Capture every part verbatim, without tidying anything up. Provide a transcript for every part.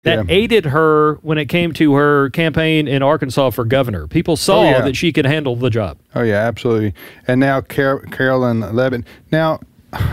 that Yeah. aided her when it came to her campaign in Arkansas for governor. People saw Oh, yeah. that she could handle the job. Oh, yeah, absolutely. And now Car- Carolyn Levitt. Now,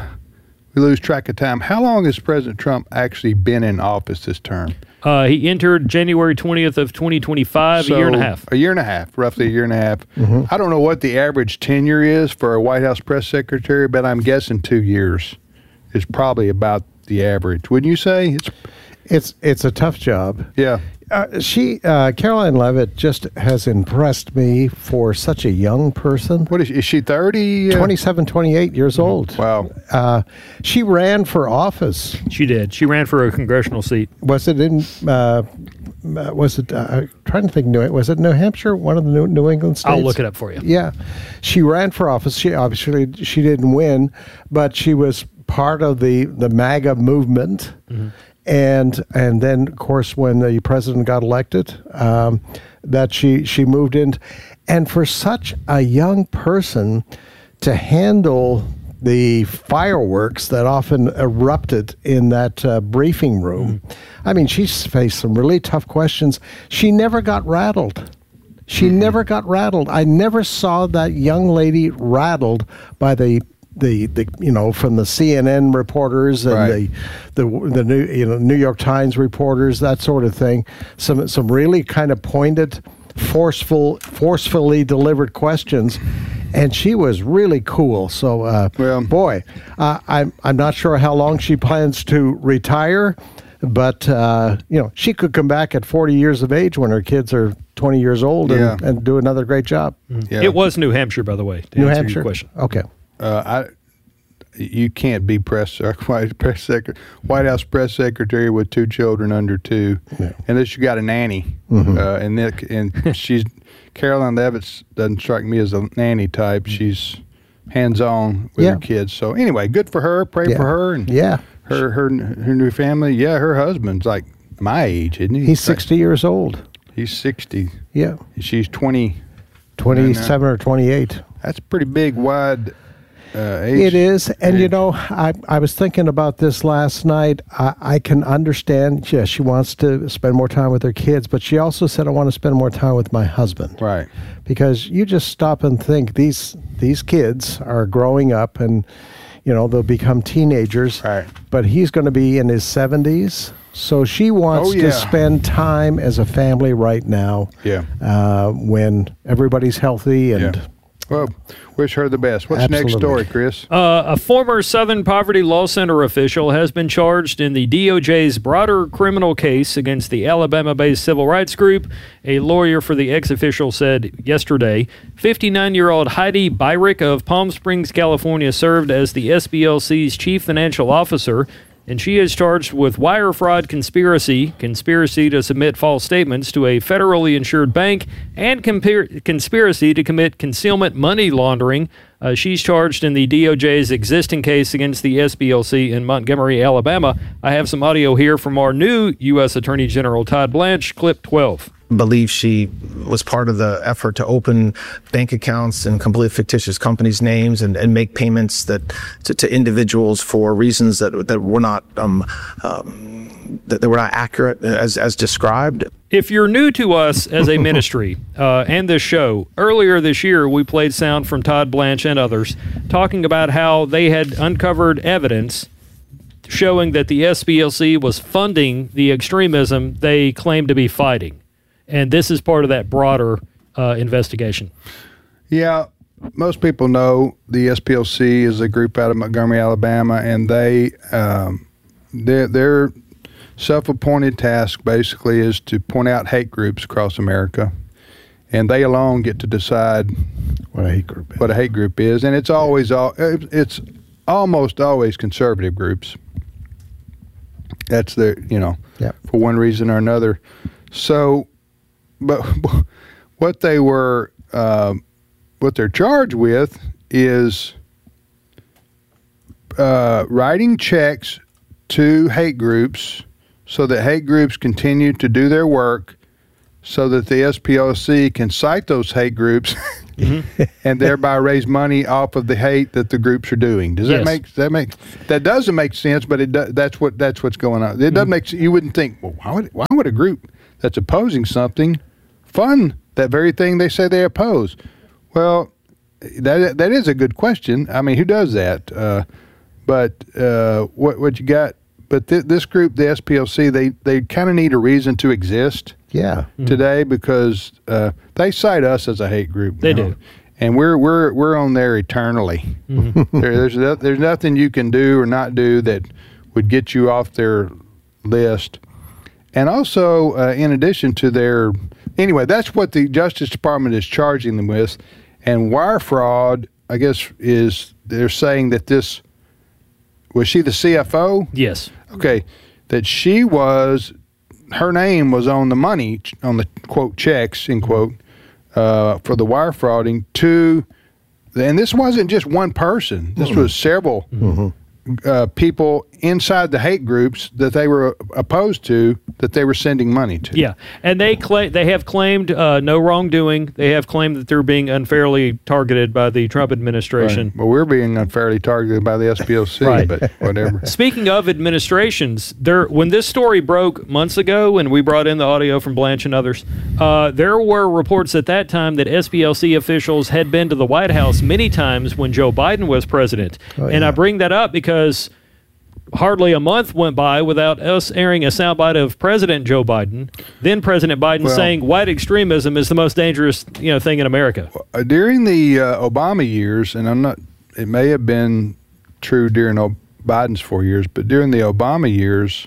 we lose track of time. How long has President Trump actually been in office this term? Uh, he entered January twentieth of twenty twenty-five, So, a year and a half. A year and a half, roughly a year and a half. Mm-hmm. I don't know what the average tenure is for a White House press secretary, but I'm guessing two years is probably about the average. Wouldn't you say? It's It's it's a tough job. yeah. Uh, she, uh, Caroline Levitt, just has impressed me for such a young person. What is she? Is she thirty? Uh, twenty-seven, twenty-eight years old. Wow. Uh, she ran for office. She did. She ran for a congressional seat. Was it in? Uh, uh, was it? Uh, I'm trying to think. New. Was it New Hampshire? One of the New, New England states. I'll look it up for you. Yeah, she ran for office. She obviously she didn't win, but she was part of the the MAGA movement. Mm-hmm. And and then, of course, when the president got elected, um, that she she moved in, and for such a young person to handle the fireworks that often erupted in that uh, briefing room, I mean, she's faced some really tough questions. She never got rattled. She mm-hmm. never got rattled. I never saw that young lady rattled by the. The, the you know from the C N N reporters and Right. the the the new you know New York Times reporters, that sort of thing. Some some really kind of pointed, forceful, forcefully delivered questions, and she was really cool. So, uh, Well- boy, uh, I'm I'm not sure how long she plans to retire, but uh, you know she could come back at forty years of age when her kids are twenty years old and, Yeah. and do another great job. Yeah. It was New Hampshire, by the way, to New answer Hampshire. your question. Okay. Uh, I, you can't be press uh, White press secretary, White House press secretary with two children under two, Yeah. unless you got a nanny. Mm-hmm. Uh, and Nick, and she's Caroline Levitt doesn't strike me as a nanny type. She's hands on with Yeah. her kids. So anyway, good for her. Pray Yeah. for her and Yeah. her her her new family. Yeah, her husband's like my age, isn't he? He's Like, sixty years old. He's sixty. Yeah. She's twenty. twenty-seven or twenty-eight. That's a pretty big, wide uh, age. It is. And, you age. know, I, I was thinking about this last night. I, I can understand, yes, she wants to spend more time with her kids, but she also said, I want to spend more time with my husband. Right. Because you just stop and think, these these kids are growing up and, you know, they'll become teenagers. Right. But he's going to be in his seventies. So she wants Oh, yeah. to spend time as a family right now. Yeah. Uh, when everybody's healthy and... Yeah. Well, wish her the best. What's the next Absolutely. story, Chris? Uh, a former Southern Poverty Law Center official has been charged in the D O J's broader criminal case against the Alabama-based civil rights group. A lawyer for the ex-official said yesterday, fifty-nine-year-old Heidi Byrick of Palm Springs, California, served as the S B L C's chief financial officer, and she is charged with wire fraud conspiracy, conspiracy to submit false statements to a federally insured bank, and compir- conspiracy to commit concealment money laundering. Uh, she's charged in the D O J's existing case against the S B L C in Montgomery, Alabama. I have some audio here from our new U S Attorney General Todd Blanche, clip twelve. Believe she was part of the effort to open bank accounts in completely fictitious companies' names and, and make payments that to, to individuals for reasons that that were not um, um, that, that were not accurate as as described. If you're new to us as a ministry uh, and this show, earlier this year we played sound from Todd Blanche and others talking about how they had uncovered evidence showing that the S B L C was funding the extremism they claimed to be fighting. And this is part of that broader uh, investigation. Yeah, most people know the S P L C is a group out of Montgomery, Alabama, and they um, their their self-appointed task basically is to point out hate groups across America, and they alone get to decide What a hate group is. what a hate group is, and it's always all it's almost always conservative groups. That's their you know Yep. for one reason or another. So. But what they were, uh, what they're charged with is uh, writing checks to hate groups so that hate groups continue to do their work so that the S P L C can cite those hate groups mm-hmm. and thereby raise money off of the hate that the groups are doing. Does yes. that make does that make that doesn't make sense? But it do, that's what that's what's going on. It mm-hmm. doesn't make you wouldn't think. Well, why would why would a group that's opposing something fund that very thing they say they oppose? Well, that that is a good question. I mean, who does that? Uh, but uh, what what you got? But th- this group, the S P L C, they they kind of need a reason to exist. Yeah. Today, because uh, they cite us as a hate group. They you know? do, and we're we're we're on there eternally. Mm-hmm. there, there's no, there's nothing you can do or not do that would get you off their list. And also, uh, in addition to their anyway, that's what the Justice Department is charging them with. And wire fraud, I guess, is they're saying that this was she the C F O? Yes. Okay, that she was. Her name was on the money, on the, quote, checks, end quote, uh, for the wire frauding to, and this wasn't just one person. This mm-hmm. was several mm-hmm. uh, people inside the hate groups that they were opposed to that they were sending money to. Yeah, and they cla- they have claimed uh, no wrongdoing. They have claimed that they're being unfairly targeted by the Trump administration. Right. Well, we're being unfairly targeted by the S P L C, right. but whatever. Speaking of administrations, there when this story broke months ago, and we brought in the audio from Blanche and others, uh, there were reports at that time that S P L C officials had been to the White House many times when Joe Biden was president. Oh, yeah. And I bring that up because hardly a month went by without us airing a soundbite of President Joe Biden, then President Biden, well, saying white extremism is the most dangerous, you know, thing in America. Uh, during the uh, Obama years, and I'm not, it may have been true during o- Biden's four years, but during the Obama years,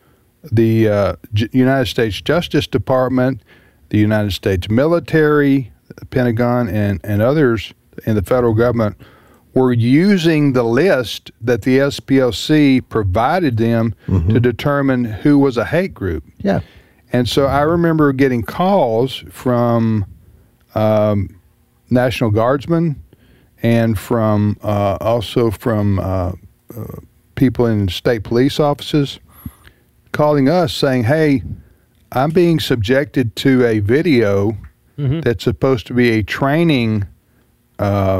the uh, J- United States Justice Department, the United States military, the Pentagon, and, and others in the federal government were using the list that the S P L C provided them mm-hmm. to determine who was a hate group. Yeah. And so I remember getting calls from um, National Guardsmen and from uh, also from uh, uh, people in state police offices calling us saying, hey, I'm being subjected to a video mm-hmm. that's supposed to be a training uh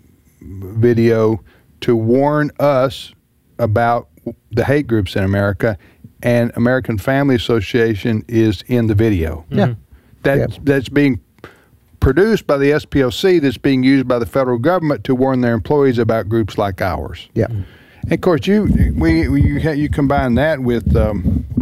video to warn us about the hate groups in America, and American Family Association is in the video. Yeah. That, yeah. That's being produced by the S P L C, that's being used by the federal government to warn their employees about groups like ours. Yeah. And of course, you we, we you, you combine that with um,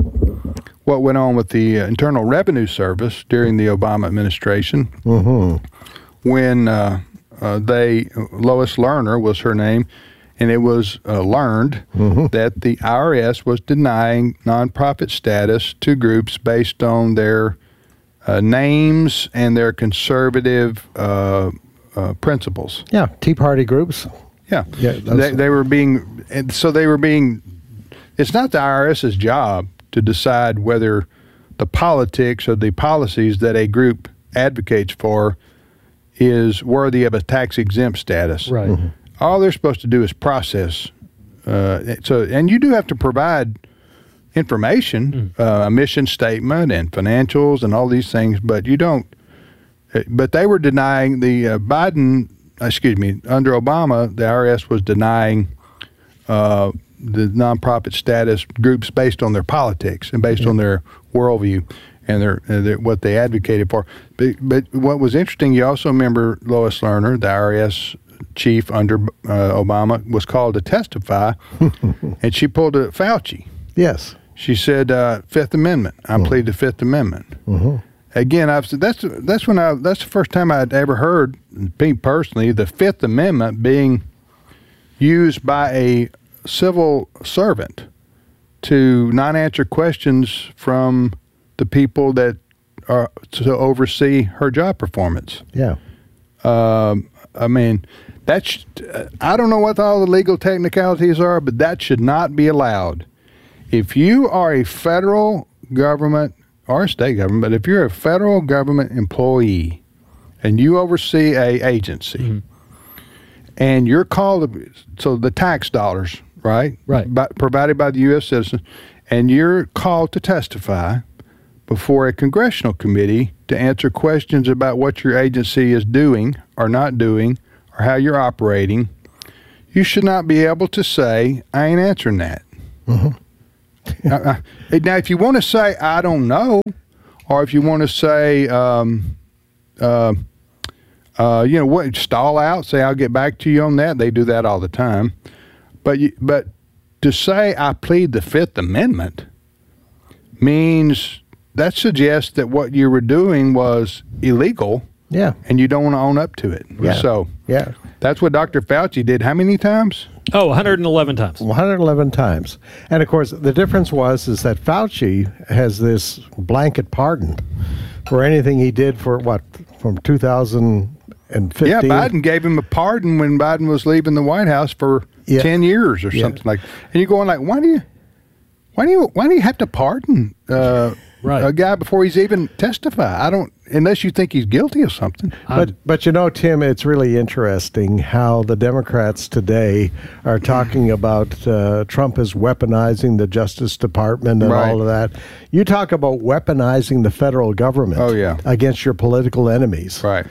what went on with the Internal Revenue Service during the Obama administration mm-hmm. when uh, Uh, they, Lois Lerner was her name, and it was uh, learned mm-hmm. that the I R S was denying nonprofit status to groups based on their uh, names and their conservative uh, uh, principles. Yeah, Tea Party groups. Yeah, yeah they, they were being, and so they were being, it's not the I R S's job to decide whether the politics or the policies that a group advocates for is worthy of a tax-exempt status. Right. Mm-hmm. All they're supposed to do is process. Uh, so, and you do have to provide information, mm. uh, a mission statement and financials and all these things, but you don't. But they were denying the uh, Biden, excuse me, under Obama, the I R S was denying uh, the nonprofit status groups based on their politics and based mm. on their worldview. And their, uh, their, what they advocated for. But, but what was interesting, you also remember Lois Lerner, the I R S chief under uh, Obama, was called to testify, and she pulled a Fauci. Yes. She said, uh, Fifth Amendment. I mm-hmm. plead the Fifth Amendment. Mm-hmm. Again, I've said that's that's when I that's the first time I'd ever heard, me personally, the Fifth Amendment being used by a civil servant to not answer questions from the people that are to oversee her job performance. Yeah. Um, I mean, that's, I don't know what all the legal technicalities are, but that should not be allowed. If you are a federal government or a state government, but if you're a federal government employee and you oversee a agency mm-hmm. and you're called, so the tax dollars, right? Right. By, provided by the U S citizen, and you're called to testify before a congressional committee to answer questions about what your agency is doing or not doing or how you're operating, you should not be able to say, I ain't answering that. Mm-hmm. uh, now, if you want to say, I don't know, or if you want to say, um, uh, uh, you know, what, stall out, say, I'll get back to you on that. They do that all the time. But you, but to say, I plead the Fifth Amendment means that suggests that what you were doing was illegal. Yeah. And you don't want to own up to it. Yeah. So yeah. That's what Doctor Fauci did how many times? Oh, one hundred eleven times. one hundred eleven times. And of course, the difference was is that Fauci has this blanket pardon for anything he did for what, from two thousand fifteen? Yeah, Biden gave him a pardon when Biden was leaving the White House for yeah. ten years or yeah. something like. And you're going like, why do you, why do you, why do you have to pardon uh, right. a guy before he's even testified? I don't, unless you think he's guilty of something. But but you know, Tim, it's really interesting how the Democrats today are talking about uh, Trump is weaponizing the Justice Department and Right. all of that. You talk about weaponizing the federal government Oh, yeah. against your political enemies. Right.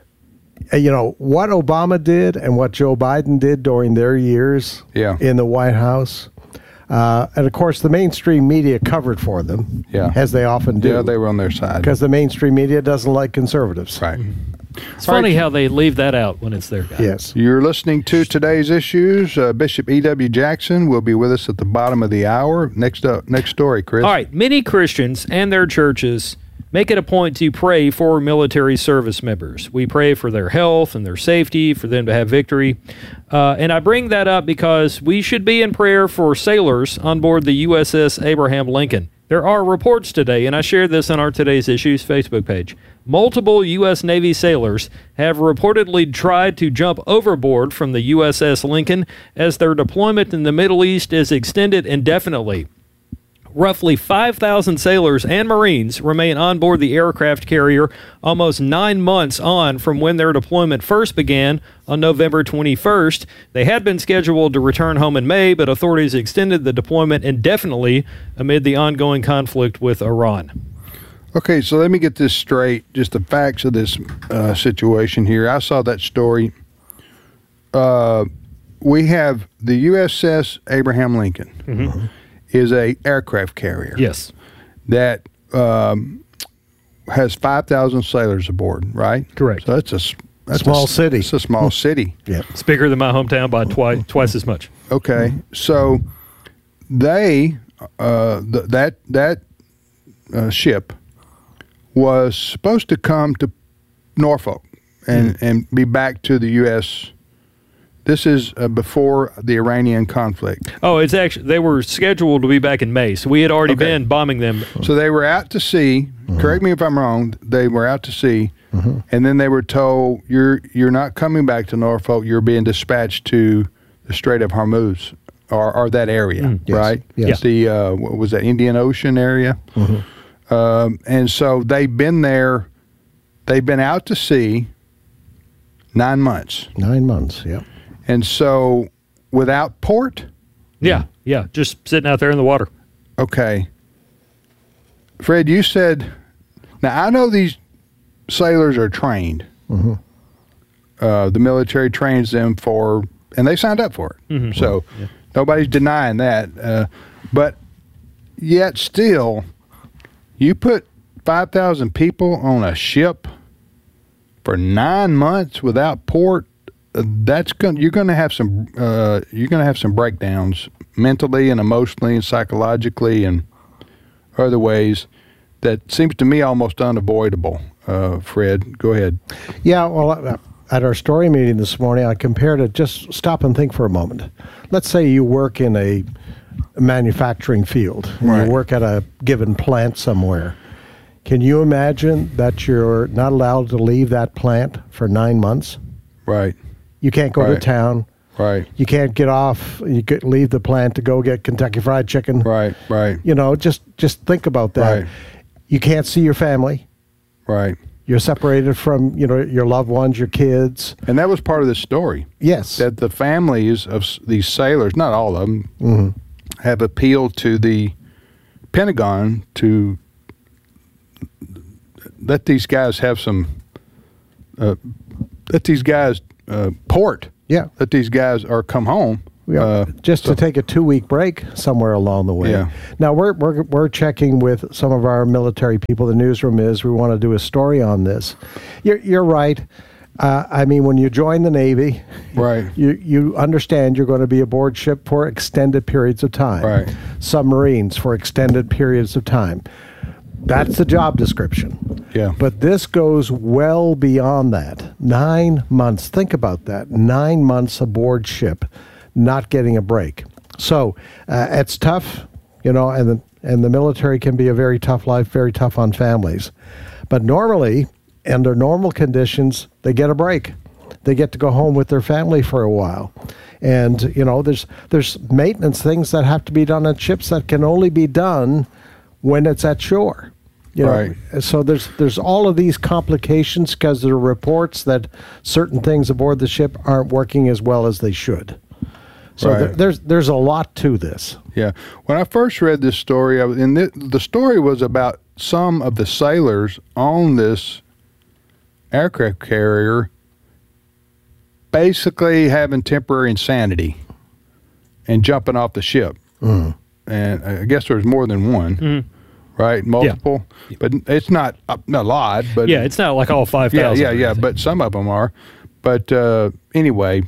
Uh, You know, what Obama did and what Joe Biden did during their years Yeah. in the White House. Uh, and of course, the mainstream media covered for them, Yeah. as they often do. Yeah, they were on their side. Because the mainstream media doesn't like conservatives. Right. It's funny how they leave that out when it's their guy. Yes. You're listening to today's issues. Uh, Bishop E W. Jackson will be with us at the bottom of the hour. Next up, next story, Chris. All right. Many Christians and their churches make it a point to pray for military service members. We pray for their health and their safety, for them to have victory. Uh, and I bring that up because we should be in prayer for sailors on board the U S S Abraham Lincoln. There are reports today, and I shared this on our Today's Issues Facebook page. Multiple U S Navy sailors have reportedly tried to jump overboard from the U S S Lincoln as their deployment in the Middle East is extended indefinitely. Roughly five thousand sailors and Marines remain on board the aircraft carrier almost nine months on from when their deployment first began on November twenty-first. They had been scheduled to return home in May, but authorities extended the deployment indefinitely amid the ongoing conflict with Iran. Okay, so let me get this straight. Just the facts of this uh, situation here. I saw that story. Uh, we have the U S S Abraham Lincoln. Mm-hmm. Is a aircraft carrier. Yes. That um, has five thousand sailors aboard, right? Correct. So that's a that's Small a, city. It's a small city. Yeah. It's bigger than my hometown by twice twice as much. Okay, so they uh, th- that that uh, ship was supposed to come to Norfolk and mm. and be back to the U S This is uh, before the Iranian conflict. Oh, it's actually, they were scheduled to be back in May, so we had already Okay. been bombing them. So they were out to sea. Mm-hmm. Correct me if I'm wrong. They were out to sea, mm-hmm. and then they were told, "You're you're not coming back to Norfolk. You're being dispatched to the Strait of Hormuz, or, or that area, Mm, yes, right? yes. The uh, what was that Indian Ocean area? Mm-hmm. Um, and so they've been there. They've been out to sea nine months, Nine months, yeah. and so without port. Yeah, yeah, just sitting out there in the water. Okay. Fred, you said, now I know these sailors are trained. Mm-hmm. Uh, the military trains them for, and they signed up for it. Mm-hmm. So yeah. Nobody's denying that. Uh, but yet still, you put five thousand people on a ship for nine months without port, uh, that's going you're going to have some uh, you're going to have some breakdowns mentally and emotionally and psychologically and other ways that seems to me almost unavoidable. Uh, Fred, go ahead. Yeah, well, uh, at our story meeting this morning, I compared it. Just stop and think for a moment. Let's say you work in a manufacturing field. And Right. You work at a given plant somewhere. Can you imagine that you're not allowed to leave that plant for nine months? Right, You can't go to Right. town. right, You can't get off. You could leave the plant to go get Kentucky Fried Chicken. right, right, You know, just just think about that. Right. You can't see your family. right. You're separated from, you know, your loved ones, your kids. And that was part of the story, Yes. that the families of s- these sailors, not all of them, Mhm. have appealed to the Pentagon to let these guys have some. Uh, let these guys uh, port. Yeah. Let these guys or come home. Yeah, Uh, just so- to take a two-week break somewhere along the way. Yeah. Now we're we're we're checking with some of our military people. The newsroom is we want to do a story on this. You're you're right. Uh, I mean, when you join the Navy, Right. you you understand you're going to be aboard ship for extended periods of time. Right. Submarines for extended periods of time. That's the job description. Yeah. But this goes well beyond that. Nine months. Think about that. Nine months aboard ship, not getting a break. So uh, it's tough, you know, and the, and the military can be a very tough life, very tough on families. But normally, under normal conditions, they get a break. They get to go home with their family for a while. And, you know, there's there's maintenance things that have to be done on ships that can only be done when it's at shore. You know, Right. so there's there's all of these complications because there are reports that certain things aboard the ship aren't working as well as they should. So Right. there, there's there's a lot to this. Yeah. When I first read this story, I was, and the, the story was about some of the sailors on this aircraft carrier basically having temporary insanity and jumping off the ship. Mm. And I guess there's more than one, Mhm. right? Multiple. But it's not a, a lot. But Yeah, it's not like all five yeah, thousand. yeah, yeah. But some of them are. But uh, anyway,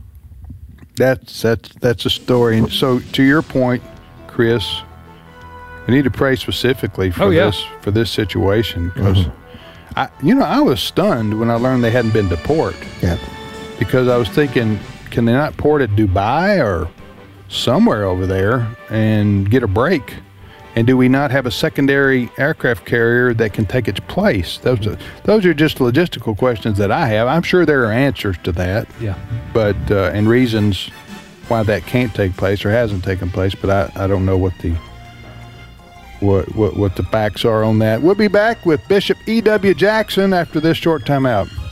that's that's that's a story. And so to your point, Chris, we need to pray specifically for Oh, yeah. this for this situation because I, you know, I was stunned when I learned they hadn't been to port Yeah. because I was thinking, can they not port at Dubai or somewhere over there and get a break? And do we not have a secondary aircraft carrier that can take its place? Those are, those are just logistical questions that I have. I'm sure there are answers to that, Yeah. but uh, and reasons why that can't take place or hasn't taken place. But I, I don't know what the what, what what the facts are on that. We'll be back with Bishop E W Jackson after this short time out.